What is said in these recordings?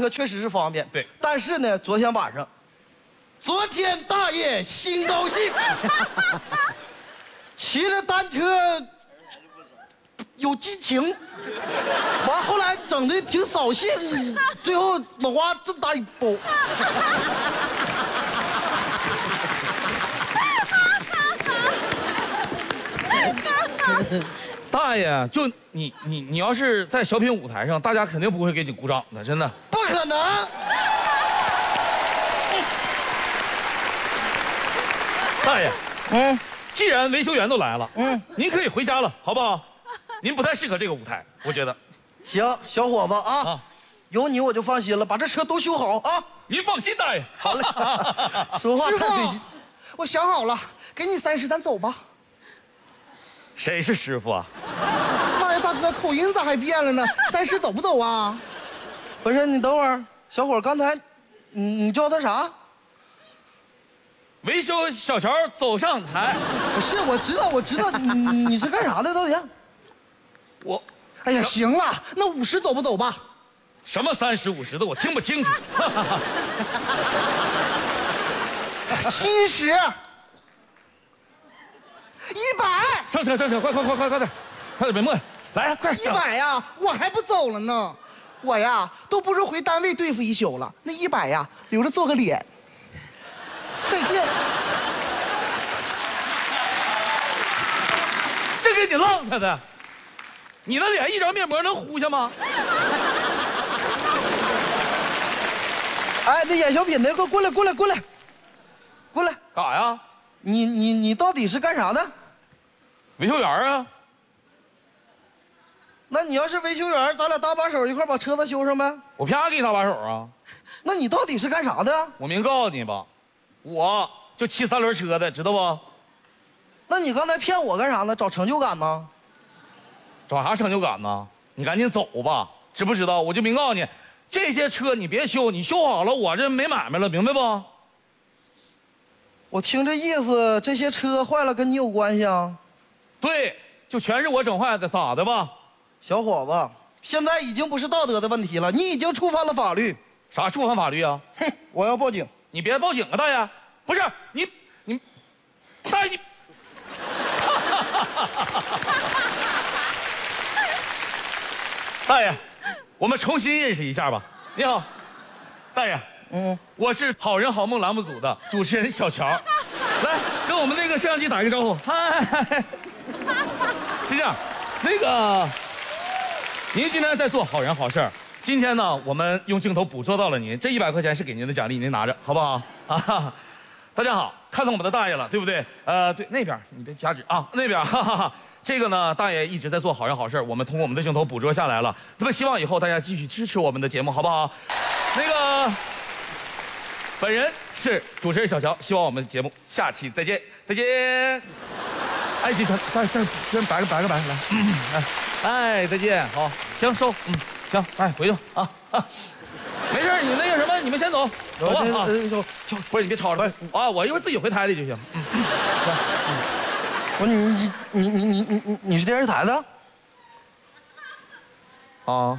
车确实是方便。 对， 但是呢，昨天大爷心高兴，骑着单车有激情，完后来整的挺扫兴，最后脑瓜这么大一包。 大爷，就你要是在小品舞台上，大家肯定不会给你鼓掌的，真的。 不可能！ 大爷，既然维修员都来了，您可以回家了，好不好？您不太适合这个舞台，我觉得。 行，小伙子啊，有你我就放心了，把这车都修好啊！ 您放心，大爷。 好嘞。说话太费劲。 我想好了，给你30，咱走吧。 谁是师傅啊？ 妈呀，大哥，口音咋还变了呢？30走不走啊？ 不是，你等会儿，小伙，刚才你叫他啥？ 维修小乔走上台。 不是，我知道，你是干啥的？到底？ 我， 哎呀，行了，那50走不走吧？ 什么30、50的，我听不清楚。 70、100， 上，快点，别磨，来，快 100呀，我还不走了呢。我呀，都不如回单位对付一宿了。那100呀，留着做个脸。再见。 这给你浪他的，你的脸一张面膜能糊下吗？ 哎，那演小品的，快过来， 干啥呀？ 你到底是干啥的？ 维修员啊。 那你要是维修员，咱俩搭把手一块把车子修上呗。 我啪给你搭把手啊。 那你到底是干啥的？ 我明告诉你吧，我就骑3轮车的，知道不？ 那你刚才骗我干啥呢？找成就感呢？ 找啥成就感呢？你赶紧走吧，知不知道？我就明告诉你，这些车你别修，你修好了我这没买卖了，明白不？ 我听这意思，这些车坏了跟你有关系啊？ 对，就全是我整坏的，咋的吧？ 小伙子，现在已经不是道德的问题了，你已经触犯了法律。 啥触犯法律啊？ 哼，我要报警。 你别报警啊，大爷！不是你，大爷你。大爷，我们重新认识一下吧。你好，大爷。我是好人好梦栏目组的主持人小乔，来跟我们那个摄像机打一个招呼。嗨，是这样，那个，您今天在做好人好事儿。今天呢，我们用镜头捕捉到了您，这100块钱是给您的奖励，您拿着，好不好？啊，大家好，看到我们的大爷了，对不对？对，那边你别夹纸啊，那边，哈哈哈。这个呢，大爷一直在做好人好事，我们通过我们的镜头捕捉下来了。那么希望以后大家继续支持我们的节目，好不好？那个，本人是主持人小乔，希望我们的节目下期再见，再见。哎，行，再摆个来，哎，再见，好，行收，行，哎，回去啊，没事，你那个什么，你们先走，走吧啊，不是你别吵着啊，我一会儿自己回台里就行。 我说你是电视台的？ 啊。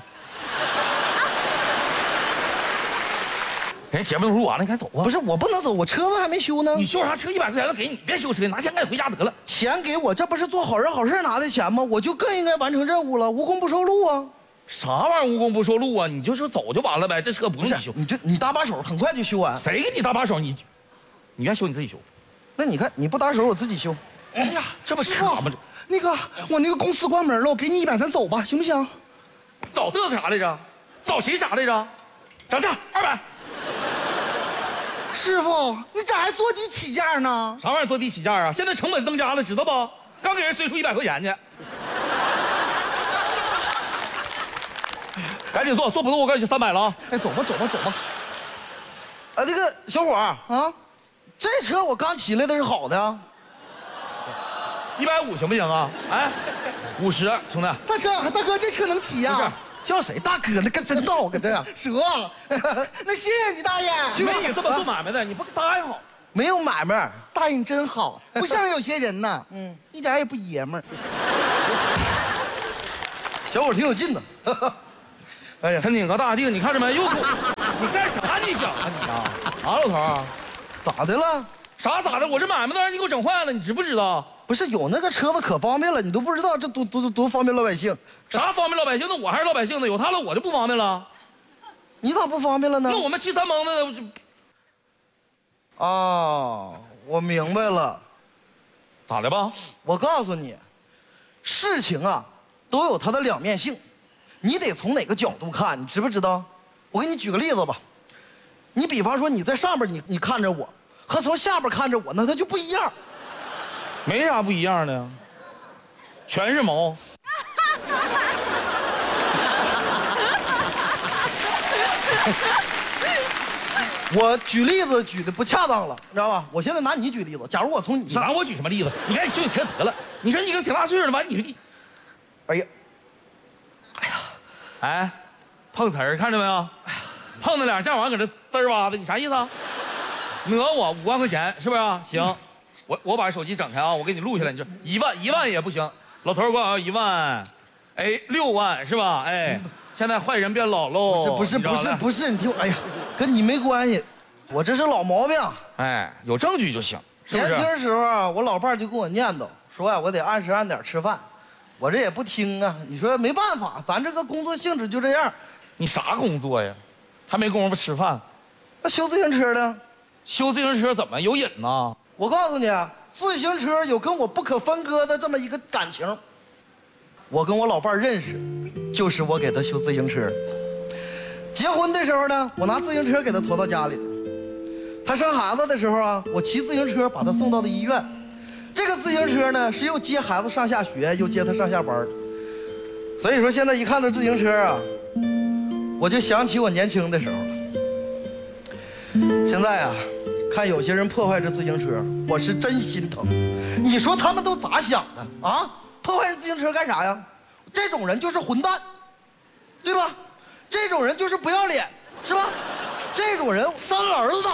人节目都录完了，你赶紧走啊！ 不是，我不能走，我车子还没修呢。 你修啥车？100块钱都给你，别修车，拿钱赶紧回家得了。 钱给我，这不是做好人好事拿的钱吗？我就更应该完成任务了，无功不受禄啊！ 啥玩意儿无功不受禄啊？你就说走就完了呗，这车不用你修。 你搭把手，很快就修完。 谁给你搭把手？你愿修你自己修。 那你看你不搭手，我自己修。 哎呀， 这不扯吗？ 那个我那个公司关门了，我给你100，咱走吧，行不行？ 找嘚瑟啥来着？找谁啥来着？涨价200。 师傅，你咋还坐地起价呢？ 啥玩意儿坐地起价啊？现在成本增加了，知道不？刚给人随出100块钱去。赶紧坐，坐不动我赶紧去300了啊！ 哎，走吧。 那个小伙啊，这车我刚骑来的是好的 ，150行不行啊？哎，50，兄弟。 大哥，这车能骑呀？ 不是， 叫谁大哥？那跟真道跟这样。 蛇，那谢谢你大爷。 没你这么做买卖的，你不答应好？ 没有买卖。 大爷你真好，不像有些人呢，一点也不爷们儿。 小伙挺有劲的。 哎呀，他拧个大腚，你看着没？又你干啥？你想啊你啊？啊，老头儿， 咋的了？ 啥的？我这买卖都让你给我整坏了，你知不知道？ 不是有那个车子可方便了，你都不知道这多方便老百姓。 啥方便老百姓？那我还是老百姓呢，有他了我就不方便了。 你咋不方便了呢？ 那我们骑三蹦子的， 我明白了。 咋的吧？ 我告诉你，事情啊都有它的两面性，你得从哪个角度看，你知不知道？我给你举个例子吧，你比方说你在上边你看着我，和从下边看着我，那它就不一样。 没啥不一样的，全是毛。 我举例子举的不恰当了，你知道吧？我现在拿你举例子，假如我从你上， 你拿我举什么例子？你赶紧修你车得了。你说你个挺大岁数了，完你， 哎呀， 哎，碰瓷儿看着没有？碰那两下完搁这滋儿哇的，你啥意思啊？讹我5万块钱是不是啊？行，我把手机整开啊，我给你录下来。你说1万也不行，老头儿管我要1万，哎6万是吧？哎，现在坏人变老喽。 不是，你听我，哎呀，跟你没关系，我这是老毛病。 哎，有证据就行，是不是？ 年轻时候啊，我老伴儿就跟我念叨说呀，我得按时按点吃饭，我这也不听啊。你说没办法，咱这个工作性质就这样。 你啥工作呀？还没工夫吃饭。 那修自行车的， 修自行车怎么有瘾呢？ 我告诉你啊，自行车有跟我不可分割的这么一个感情。我跟我老伴儿认识，就是我给他修自行车。结婚的时候呢，我拿自行车给他驮到家里的。他生孩子的时候啊，我骑自行车把他送到的医院。这个自行车呢，是又接孩子上下学，又接他上下班。所以说现在一看到自行车啊，我就想起我年轻的时候了。现在啊，看有些人破坏这自行车，我是真心疼。你说他们都咋想的啊？破坏人自行车干啥呀？这种人就是混蛋，对吧？这种人就是不要脸，是吧？这种人生儿子，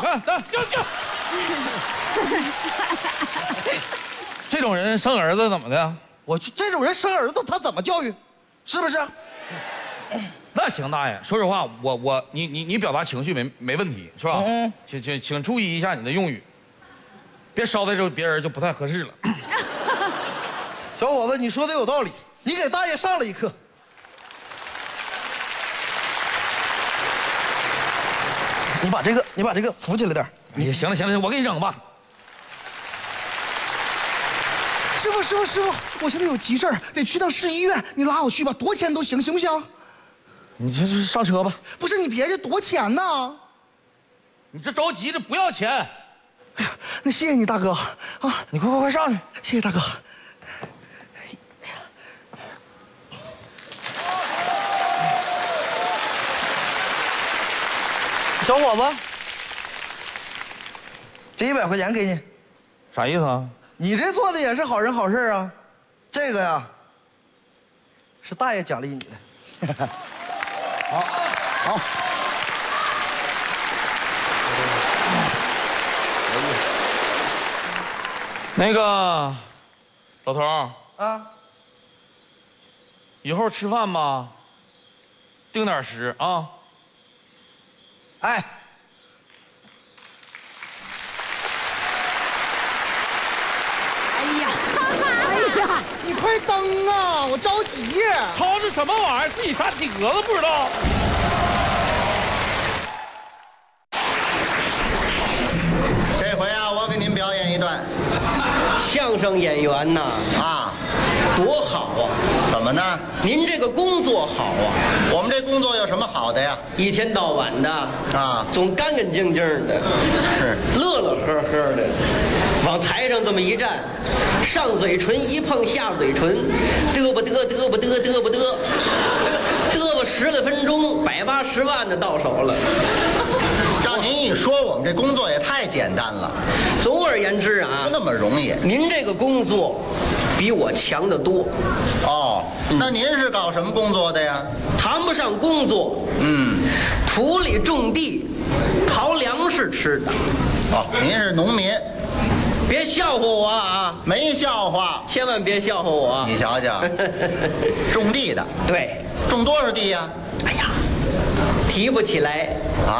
这种人生儿子怎么的？ 这种人生儿子他怎么教育？是不是？ 那行，大爷，说实话，你表达情绪没问题，是吧？请注意一下你的用语，别捎带着别人就不太合适了。 小伙子，你说的有道理，你给大爷上了一课。你把这个扶起来点。 也行了，我给你整吧。 师傅，我现在有急事儿，得去趟市医院，你拉我去吧，多钱都行，行不行？ 你这是上车吧？ 不是你别介，多钱呢？ 你这着急的不要钱。 哎呀，那谢谢你大哥啊！ 你快上去， 谢谢大哥。 小伙子，这100块钱给你。 啥意思啊？ 你这做的也是好人好事啊，这个呀，是大爷奖励你的。好。 那个，老头儿啊， 以后吃饭吧，定点时啊。 哎， 你快登啊！我着急。 吵这什么玩意儿？自己啥体格子不知道？ 这回啊，我给您表演一段相声演员呐， 啊， 多好啊！ 怎么呢？ 您这个工作好啊， 我们这工作有什么好的呀？ 一天到晚的啊， 总干干净净的， 是乐乐呵呵的，往台上这么一站，上嘴唇一碰下嘴唇，嘚吧嘚嘚吧嘚嘚吧嘚，嘚吧10来分钟，180万的到手了。 照您一说，我们这工作也太简单了， 总而言之啊， 不那么容易。 您这个工作比我强得多。 哦，那您是搞什么工作的呀？ 谈不上工作，土里种地，刨粮食吃的。 哦，您是农民， 别笑话我啊！ 没笑话。 千万别笑话我。 你瞧瞧，种地的， 对， 种多少地呀？ 哎呀，提不起来。 啊。